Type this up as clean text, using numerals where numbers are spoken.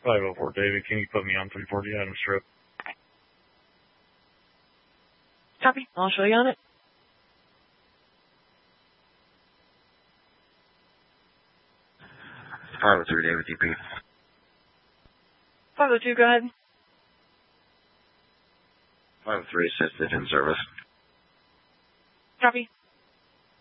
504 David, can you put me on 340 Adam Strip? Copy. I'll show you on it. Pilot 3 David DP. 502, go ahead. 503 assisted in service. Copy.